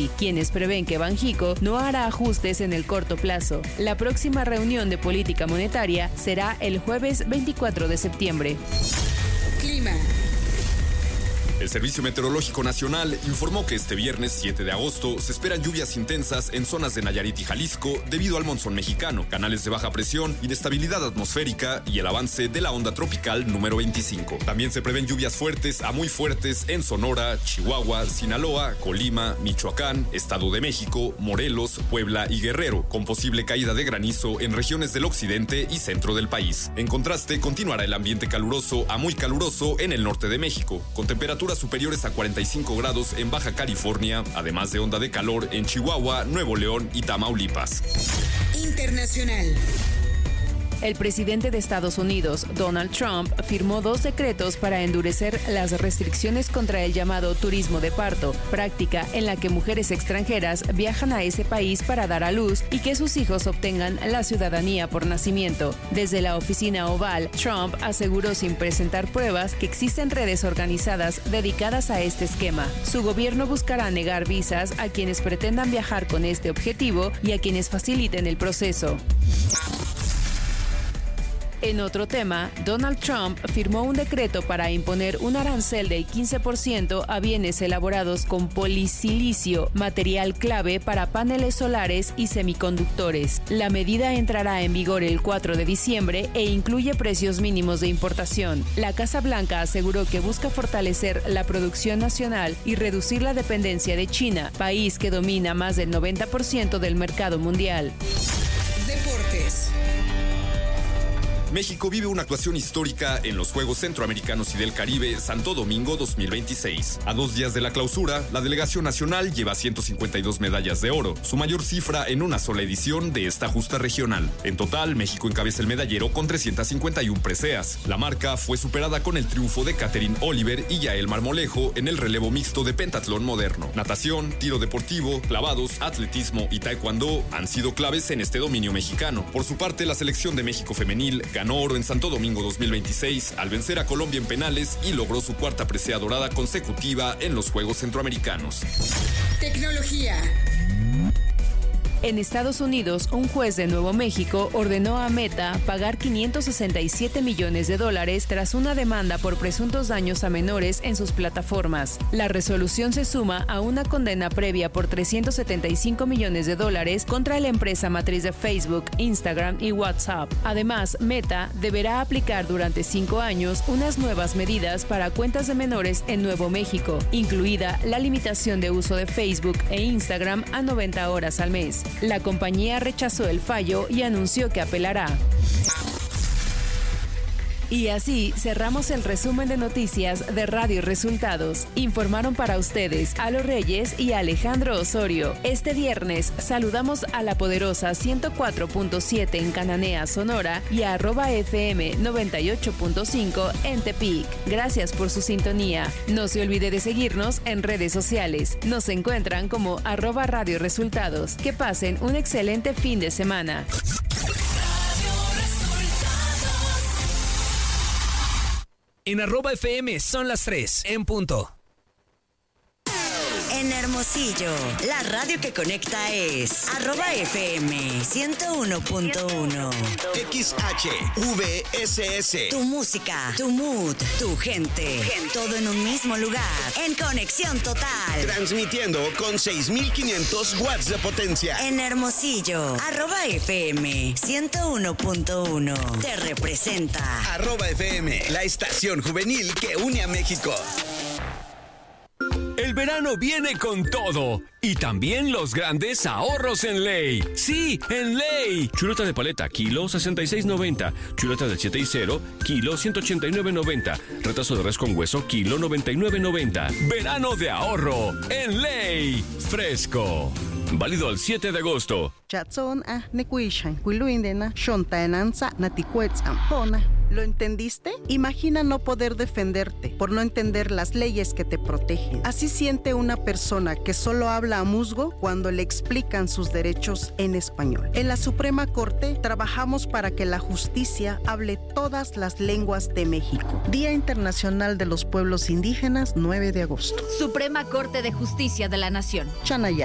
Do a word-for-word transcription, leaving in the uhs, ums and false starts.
Draghi, quienes prevén que Banxico no hará ajustes en el corto plazo. La próxima reunión de política monetaria será el jueves veinticuatro de septiembre. Clima. El Servicio Meteorológico Nacional informó que este viernes siete de agosto se esperan lluvias intensas en zonas de Nayarit y Jalisco debido al monzón mexicano, canales de baja presión, inestabilidad atmosférica y el avance de la onda tropical número veinticinco. También se prevén lluvias fuertes a muy fuertes en Sonora, Chihuahua, Sinaloa, Colima, Michoacán, Estado de México, Morelos, Puebla y Guerrero, con posible caída de granizo en regiones del occidente y centro del país. En contraste, continuará el ambiente caluroso a muy caluroso en el norte de México, con temperaturas superiores a cuarenta y cinco grados en Baja California, además de onda de calor en Chihuahua, Nuevo León y Tamaulipas. Internacional. El presidente de Estados Unidos, Donald Trump, firmó dos decretos para endurecer las restricciones contra el llamado turismo de parto, práctica en la que mujeres extranjeras viajan a ese país para dar a luz y que sus hijos obtengan la ciudadanía por nacimiento. Desde la oficina oval, Trump aseguró sin presentar pruebas que existen redes organizadas dedicadas a este esquema. Su gobierno buscará negar visas a quienes pretendan viajar con este objetivo y a quienes faciliten el proceso. En otro tema, Donald Trump firmó un decreto para imponer un arancel del quince por ciento a bienes elaborados con polisilicio, material clave para paneles solares y semiconductores. La medida entrará en vigor el cuatro de diciembre e incluye precios mínimos de importación. La Casa Blanca aseguró que busca fortalecer la producción nacional y reducir la dependencia de China, país que domina más del noventa por ciento del mercado mundial. Deportes. México vive una actuación histórica en los Juegos Centroamericanos y del Caribe Santo Domingo dos mil veintiséis. A dos días de la clausura, la delegación nacional lleva ciento cincuenta y dos medallas de oro, su mayor cifra en una sola edición de esta justa regional. En total, México encabeza el medallero con trescientas cincuenta y una preseas. La marca fue superada con el triunfo de Catherine Oliver y Yael Marmolejo en el relevo mixto de pentatlón moderno. Natación, tiro deportivo, clavados, atletismo y taekwondo han sido claves en este dominio mexicano. Por su parte, la selección de México femenil ganó oro en Santo Domingo dos mil veintiséis al vencer a Colombia en penales y logró su cuarta presea dorada consecutiva en los Juegos Centroamericanos. Tecnología. En Estados Unidos, un juez de Nuevo México ordenó a Meta pagar quinientos sesenta y siete millones de dólares tras una demanda por presuntos daños a menores en sus plataformas. La resolución se suma a una condena previa por trescientos setenta y cinco millones de dólares contra la empresa matriz de Facebook, Instagram y WhatsApp. Además, Meta deberá aplicar durante cinco años unas nuevas medidas para cuentas de menores en Nuevo México, incluida la limitación de uso de Facebook e Instagram a noventa horas al mes. La compañía rechazó el fallo y anunció que apelará. Y así cerramos el resumen de noticias de Radio Resultados. Informaron para ustedes Alo Reyes y Alejandro Osorio. Este viernes saludamos a La Poderosa ciento cuatro punto siete en Cananea, Sonora y a arroba F M noventa y ocho punto cinco en Tepic. Gracias por su sintonía. No se olvide de seguirnos en redes sociales. Nos encuentran como arroba Radio Resultados. Que pasen un excelente fin de semana. En arroba F M son las tres, en punto. En Hermosillo, la radio que conecta es arroba F M ciento uno punto uno. X H V S S. Tu música, tu mood, tu gente, todo en un mismo lugar, en conexión total. Transmitiendo con seis mil quinientos watts de potencia. En Hermosillo, arroba F M ciento uno punto uno. Te representa. Arroba F M, la estación juvenil que une a México. El verano viene con todo y también los grandes ahorros en Ley. Sí, en Ley. Chuleta de paleta, kilo sesenta y seis noventa. Chuleta del siete y cero, kilo ciento ochenta y nueve noventa. Retazo de res con hueso, kilo noventa y nueve noventa. Verano de ahorro en Ley. Fresco. Válido al siete de agosto. ¿Lo entendiste? Imagina no poder defenderte por no entender las leyes que te protegen. Así siente una persona que solo habla a musgo cuando le explican sus derechos en español. En la Suprema Corte trabajamos para que la justicia hable todas las lenguas de México. Día Internacional de los Pueblos Indígenas, nueve de agosto. Suprema Corte de Justicia de la Nación. Chanaya.